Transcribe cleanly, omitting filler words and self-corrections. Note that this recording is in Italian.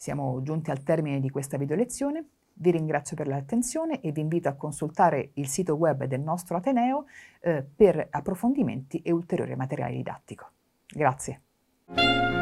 Siamo giunti al termine di questa video lezione. Vi ringrazio per l'attenzione e vi invito a consultare il sito web del nostro Ateneo per approfondimenti e ulteriore materiale didattico. Grazie.